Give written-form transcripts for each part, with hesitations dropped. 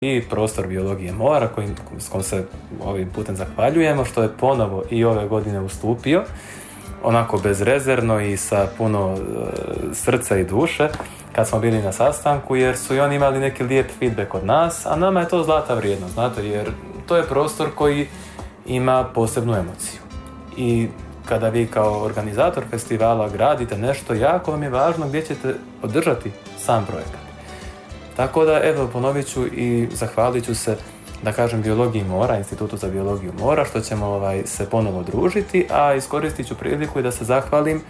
i prostor biologije mora s kojim se ovim putem zahvaljujemo, što je ponovo i ove godine ustupio, onako bezrezervno i sa puno srca i duše kad smo bili na sastanku, jer su i oni imali neki lijep feedback od nas, a nama je to zlata vrijednost, znate, jer to je prostor koji ima posebnu emociju. I kada vi kao organizator festivala gradite nešto, jako vam je važno gdje ćete održati sam projekat. Tako da, evo, ponovit ću i zahvalit ću se, da kažem, Biologiji mora, Institutu za biologiju mora, što ćemo se ponovo družiti, a iskoristit ću priliku i da se zahvalim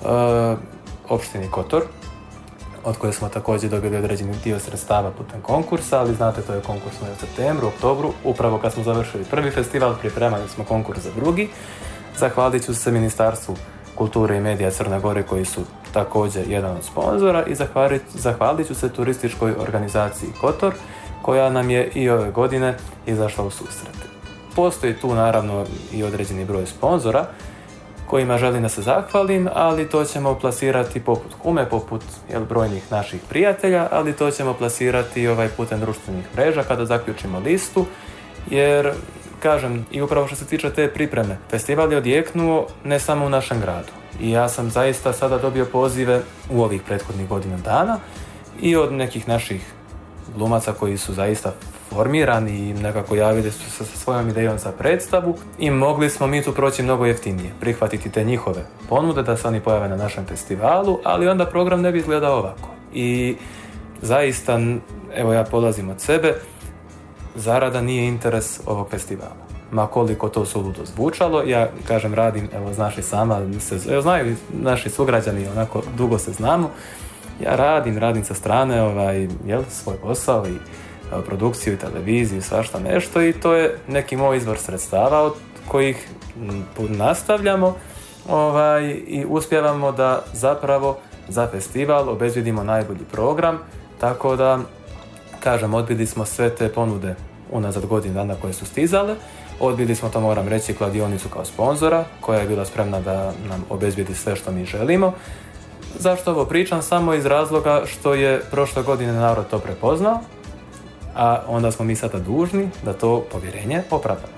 opštini Kotor, od koje smo također dobili određeni dio sredstava putem konkursa, ali znate, to je konkurs u septembru, oktobru, upravo kad smo završili prvi festival, pripremali smo konkurs za drugi. Zahvalit ću se Ministarstvu kulture i medija Crne Gore, koji su također jedan od sponzora, i zahvalit ću se turističkoj organizaciji Kotor, koja nam je i ove godine izašla u susret. Postoji tu naravno i određeni broj sponzora kojima želim da se zahvalim, ali to ćemo plasirati poput Kume, poput brojnih naših prijatelja, ali to ćemo plasirati putem društvenih mreža kada zaključimo listu, jer kažem, i upravo što se tiče te pripreme, festival je odjeknuo ne samo u našem gradu. I ja sam zaista sada dobio pozive u ovih prethodnih godina dana i od nekih naših glumaca koji su zaista formirani i nekako javili su se sa svojom idejom za predstavu, i mogli smo mi tu proći mnogo jeftinije, prihvatiti te njihove ponude da se oni pojave na našem festivalu, ali onda program ne bi izgledao ovako. I zaista, evo, ja polazim od sebe, zarada nije interes ovog festivala. Ma koliko to suludo zvučalo, ja kažem, radim, evo, znaš i sama, znaju naši sugrađani, onako dugo se znamo, ja radim sa strane svoj posao i produkciju i televiziju i svašta nešto, i to je neki moj izvor sredstava od kojih nastavljamo i uspijevamo da zapravo za festival obezbjedimo najbolji program, tako da, kažem, odbili smo sve te ponude unazad godinu dana koje su stizale. Odbili smo, to moram reći, kladionicu kao sponzora, koja je bila spremna da nam obezbijedi sve što mi želimo. Zašto ovo pričam? Samo iz razloga što je prošle godine narod to prepoznao, a onda smo mi sada dužni da to povjerenje opravdamo.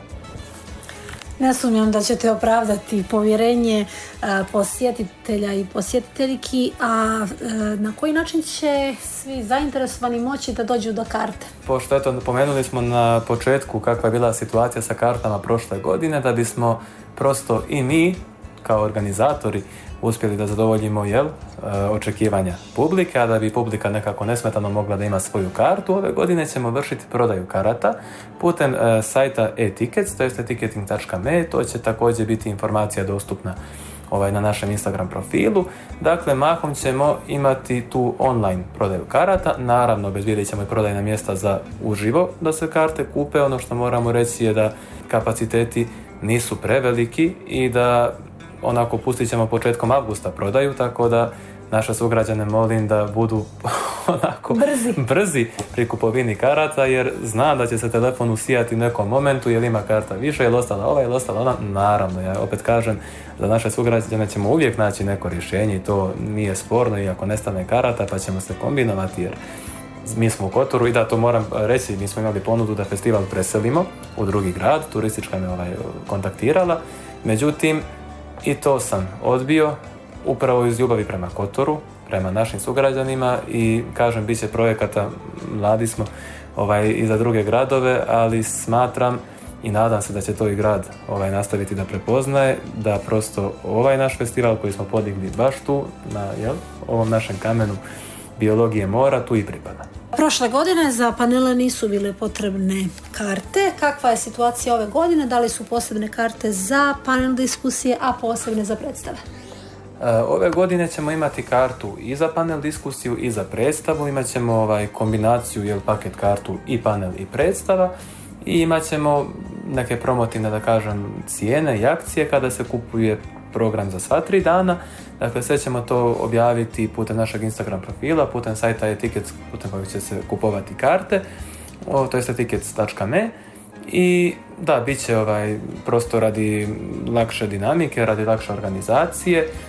Ne sumnjam da ćete opravdati povjerenje posjetitelja i posjetiteljki, a na koji način će svi zainteresovani moći da dođu do karte? Pošto, eto, pomenuli smo na početku kakva je bila situacija sa kartama prošle godine, da bismo prosto i mi kao organizatori uspjeli da zadovoljimo očekivanja publike, a da bi publika nekako nesmetano mogla da ima svoju kartu. Ove godine ćemo vršiti prodaju karata putem sajta e-tickets, to je ticketing.me. To će također biti informacija dostupna na našem Instagram profilu. Dakle, mahom ćemo imati tu online prodaju karata. Naravno, obezbijedit ćemo i prodajna mjesta za uživo da se karte kupe. Ono što moramo reći je da kapaciteti nisu preveliki i da onako pustit ćemo početkom avgusta prodaju, tako da naše sugrađane molim da budu onako brzi pri kupovini karata, jer znam da će se telefon usijati u nekom momentu, jel ima karta više, jel ostala ova, jel ostala ona. Naravno, ja opet kažem, za naše sugrađane ćemo uvijek naći neko rješenje i to nije sporno, iako nestane karata, pa ćemo se kombinovati, jer mi smo u Kotoru i da, to moram reći, mi smo imali ponudu da festival preselimo u drugi grad, turistička me kontaktirala, međutim, i to sam odbio, upravo iz ljubavi prema Kotoru, prema našim sugrađanima, i kažem, bit će projekata, mladi smo i za druge gradove, ali smatram i nadam se da će to i grad nastaviti da prepoznaje, da prosto naš festival koji smo podigli baš tu, na ovom našem kamenu biologije mora, tu i pripada. Prošle godine za panele nisu bile potrebne karte. Kakva je situacija ove godine? Da li su posebne karte za panel diskusije, a posebne za predstave? Ove godine ćemo imati kartu i za panel diskusiju i za predstavu. Imat ćemo kombinaciju, paket kartu i panel i predstava, i imat ćemo neke promotivne, da kažem, cijene i akcije kada se kupuje program za sva 3 dana. Dakle, sve ćemo to objaviti putem našeg Instagram profila, putem sajta e-tickets, putem kojeg će se kupovati karte, to je etickets.me. I da, bit će prosto radi lakše dinamike, radi lakše organizacije.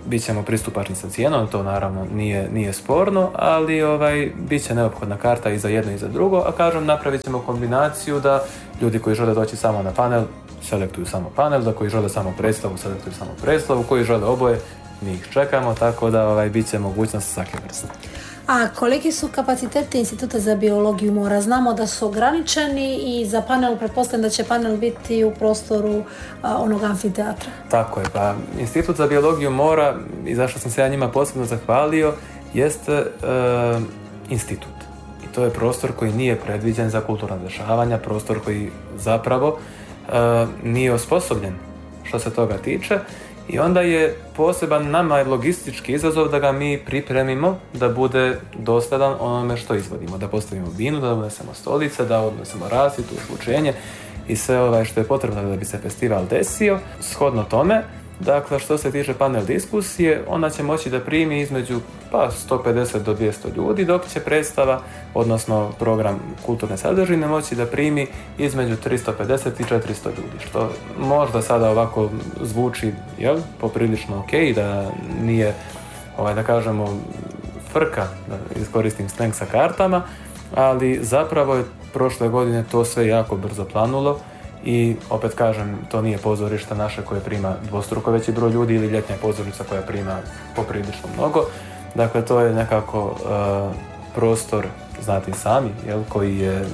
bit ćemo pristupačni sa cijenom, to naravno nije sporno, ali bit će neophodna karta i za jedno i za drugo, a kažem, napravit ćemo kombinaciju da ljudi koji žele doći samo na panel, selektuju samo panel, da koji žele samo predstavu, selektuju samo predstavu, koji žele oboje, mi ih čekamo, tako da bit će mogućnost svake vrste. A koliki su kapaciteti Instituta za biologiju mora? Znamo da su ograničeni i za panel, pretpostavljam da će panel biti u prostoru onog amfiteatra. Tako je, pa Institut za biologiju mora, i zašto sam se ja njima posebno zahvalio, jeste institut. I to je prostor koji nije predviđen za kulturna dešavanja, prostor koji zapravo nije osposobljen što se toga tiče. I onda je poseban nama logistički izazov da ga mi pripremimo da bude dosljedan onome što izvodimo. Da postavimo binu, da unesemo stolice, da odnesemo rasvjetu, osvučenje i sve što je potrebno da bi se festival desio. Shodno tome, dakle, što se tiče panel diskusije, ona će moći da primi između 150 do 200 ljudi, dok će predstava, odnosno program kulturne sadržine, moći da primi između 350 i 400 ljudi, što možda sada ovako zvuči poprilično ok, da nije, da kažemo, frka, da iskoristim slang sa kartama, ali zapravo je prošle godine to sve jako brzo planulo. I opet kažem, to nije pozorište naše koje prima dvostruko veći broj ljudi ili ljetnja pozornica koja prima poprilično mnogo. Dakle, to je nekako prostor, znate i sami, koji je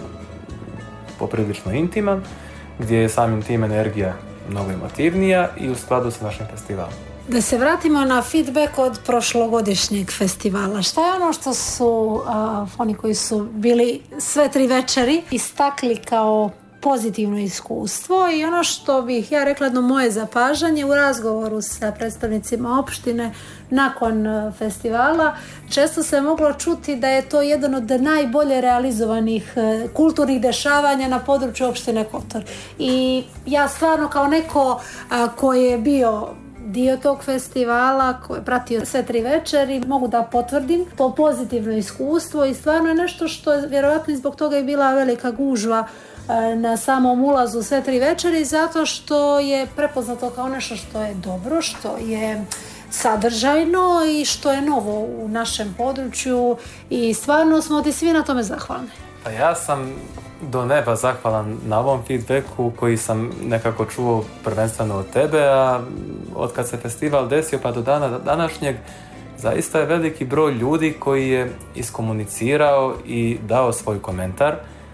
poprilično intiman, gdje je samim tim energija mnogo emotivnija i u skladu sa našim festivalom. Da se vratimo na feedback od prošlogodišnjeg festivala. Šta je ono što su oni koji su bili sve 3 večeri istakli kao pozitivno iskustvo i ono što bih ja rekla jedno moje zapažanje u razgovoru sa predstavnicima opštine nakon festivala, često se moglo čuti da je to jedan od najbolje realizovanih kulturnih dešavanja na području opštine Kotor. I ja stvarno kao neko koji je bio dio tog festivala, koji je pratio sve 3 večeri, mogu da potvrdim to pozitivno iskustvo i stvarno je nešto što je vjerojatno zbog toga i bila velika gužva na samom ulazu sve 3 večeri, zato što je prepoznato kao nešto što je dobro, što je sadržajno i što je novo u našem području i stvarno smo ti svi na tome zahvalni. Pa ja sam do neba zahvalan na ovom feedbacku koji sam nekako čuo prvenstveno od tebe, a od kad se festival desio pa do dana današnjeg zaista je veliki broj ljudi koji je iskomunicirao i dao svoj komentar.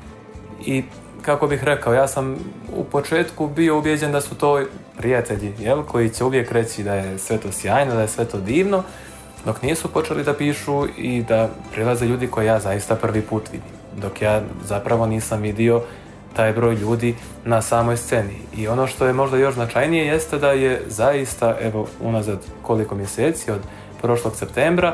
I kako bih rekao, ja sam u početku bio ubijeđen da su to prijatelji, koji će uvijek reći da je sve to sjajno, da je sve to divno, dok nisu počeli da pišu i da prilaze ljudi koje ja zaista prvi put vidim. Dok ja zapravo nisam vidio taj broj ljudi na samoj sceni. I ono što je možda još značajnije jeste da je zaista, unazad koliko mjeseci, od prošlog septembra,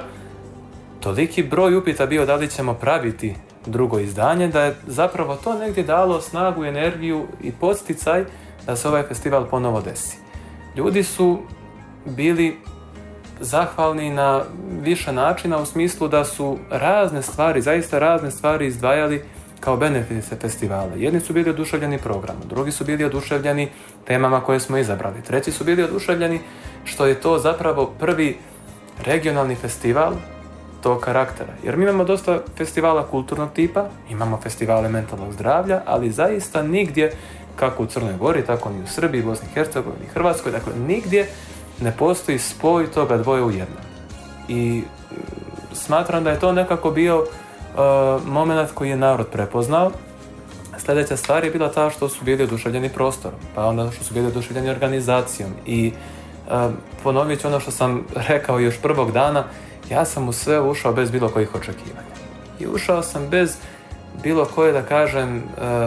toliki broj upita bio da li ćemo praviti drugo izdanje, da je zapravo to negdje dalo snagu, energiju i podsticaj da se ovaj festival ponovo desi. Ljudi su bili zahvalni na više načina u smislu da su zaista razne stvari izdvajali kao benefite festivala. Jedni su bili oduševljeni programom, drugi su bili oduševljeni temama koje smo izabrali, treći su bili oduševljeni što je to zapravo prvi regionalni festival tog karaktera. Jer mi imamo dosta festivala kulturnog tipa, imamo festivale mentalnog zdravlja, ali zaista nigdje, kako u Crnoj Gori, tako ni u Srbiji, Bosni i Hercegovini, Hrvatskoj, dakle nigdje ne postoji spoj toga dvoje u jednom. I smatram da je to nekako bio moment koji je narod prepoznao. Sljedeća stvar je bila ta što su bili oduševljeni prostorom, pa onda što su bili oduševljeni organizacijom. I ponovit ću ono što sam rekao još prvog dana, ja sam u sve ušao bez bilo kojih očekivanja. I ušao sam bez bilo koje, da kažem,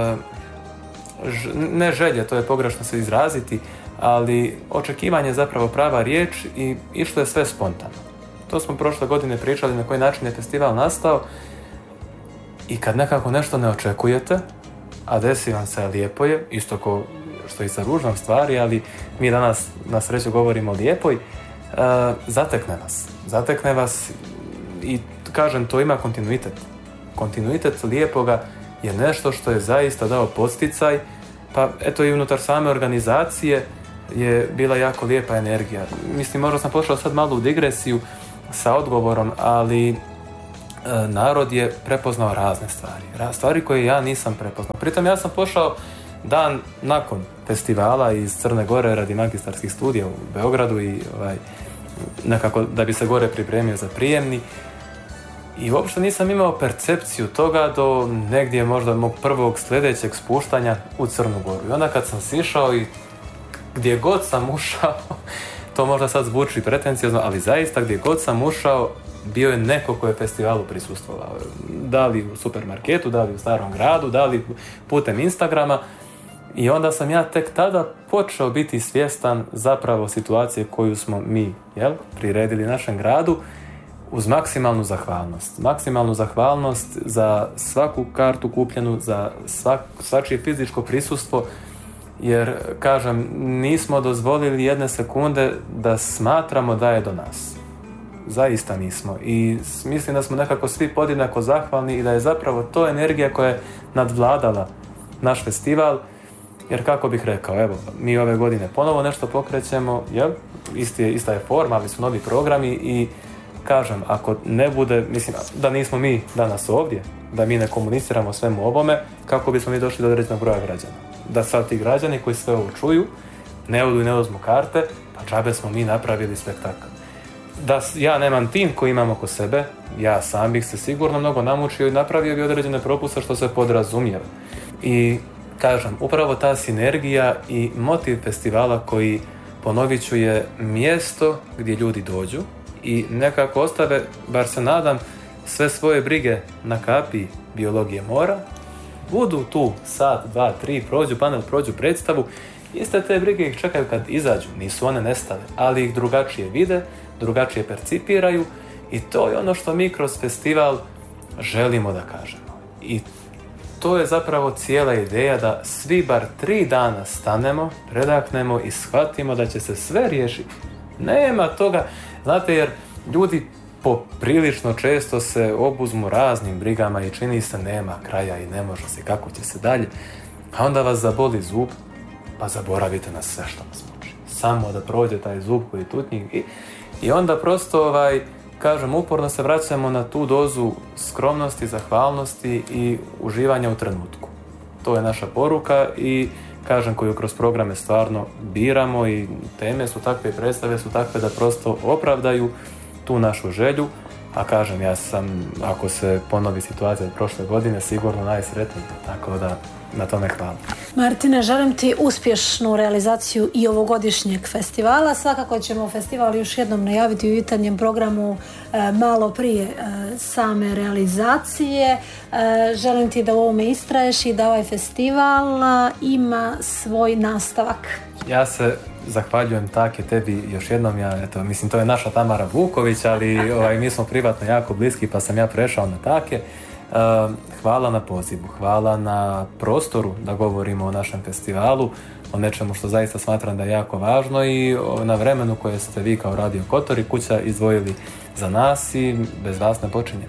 ne želje, to je pogrešno se izraziti, ali očekivanje je zapravo prava riječ i išlo je sve spontano. To smo prošle godine pričali na koji način je festival nastao i kad nekako nešto ne očekujete, a desi vam se, lijepo je, isto ko što i sa ružnom stvari, ali mi danas na sreću govorimo o lijepoj, zatekne vas i kažem, to ima kontinuitet. Kontinuitet lijepoga je nešto što je zaista dao podsticaj, pa eto i unutar same organizacije je bila jako lijepa energija. Mislim, možda sam pošao sad malo u digresiju sa odgovorom, ali narod je prepoznao razne stvari koje ja nisam prepoznao. Pritom ja sam pošao dan nakon festivala iz Crne Gore radi magistarskih studija u Beogradu i nekako da bi se gore pripremio za prijemni. I uopšte nisam imao percepciju toga do negdje možda mog prvog sljedećeg spuštanja u Crnu Goru. I onda kad sam sišao i gdje god sam ušao, to možda sad zvuči pretenciozno, ali zaista gdje god sam ušao, bio je neko ko je festivalu prisustvovao. Da li u supermarketu, da li u Starom gradu, da li putem Instagrama. I onda sam ja tek tada počeo biti svjestan zapravo situacije koju smo mi priredili našem gradu, uz maksimalnu zahvalnost. Maksimalnu zahvalnost za svaku kartu kupljenu, za svačije fizičko prisustvo, jer, kažem, nismo dozvolili jedne sekunde da smatramo da je do nas. Zaista nismo. I mislim da smo nekako svi podjednako zahvalni i da je zapravo to energija koja je nadvladala naš festival. Jer kako bih rekao, evo, mi ove godine ponovo nešto pokrećemo, ista je forma, ali su novi programi i kažem, ako ne bude, mislim, da nismo mi danas ovdje, da mi ne komuniciramo svemu ovome, kako bismo mi došli do određenog broja građana. Da sad ti građani koji sve ovo čuju, ne odu i ne uzmu karte, pa džabe smo mi napravili spektakl. Da ja nemam tim koji imam oko sebe, ja sam bih se sigurno mnogo namučio i napravio bi određene propuste što se podrazumijeva. I kažem, upravo ta sinergija i motiv festivala koji, ponovit ću, je mjesto gdje ljudi dođu i nekako ostave, bar se nadam, sve svoje brige na kapi biologije mora, budu tu sat, dva, tri, prođu panel, prođu predstavu, iste te brige ih čekaju kad izađu, nisu one nestale, ali ih drugačije vide, drugačije percipiraju i to je ono što mi kroz festival želimo da kažemo. I to je zapravo cijela ideja da svi bar 3 dana stanemo, predahnemo i shvatimo da će se sve riješiti. Nema toga, znate, jer ljudi poprilično često se obuzmu raznim brigama i čini se nema kraja i ne može se, kako će se dalje. A onda vas zaboli zub, pa zaboravite na sve što vas muči. Samo da prođe taj zub koji tutnji i onda prosto, kažem, uporno se vraćamo na tu dozu skromnosti, zahvalnosti i uživanja u trenutku. To je naša poruka i, kažem, koju kroz programe stvarno biramo i teme su takve, predstave su takve da prosto opravdaju tu našu želju, a kažem, ja sam, ako se ponovi situacija od prošle godine, sigurno najsretniji, tako da na tome hvala. Martine, želim ti uspješnu realizaciju i ovogodišnjeg festivala. Svakako ćemo festival još jednom najaviti u jutarnjem programu malo prije same realizacije. Želim ti da u ovome istraješ i da ovaj festival ima svoj nastavak. Ja se zahvaljujem Take tebi još jednom, mislim, to je naša Tamara Vuković, ali mi smo privatno jako bliski, pa sam ja prešao na Take. Hvala na pozivu, hvala na prostoru da govorimo o našem festivalu, o nečemu što zaista smatram da je jako važno i na vremenu koje ste vi kao Radio Kotor i kuća izdvojili za nas i bez vas ne počinjemo.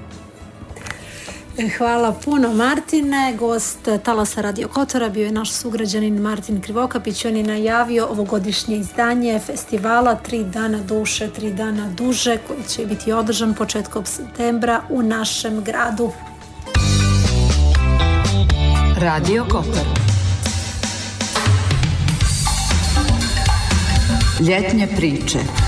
Hvala puno, Martine. Gost Talasa Radio Kotora bio je naš sugrađanin Martin Krivokapić. On je najavio ovogodišnje izdanje festivala 3 dana duše, 3 dana duže, koji će biti održan početkom septembra u našem gradu. Radio Kotor. Ljetne priče.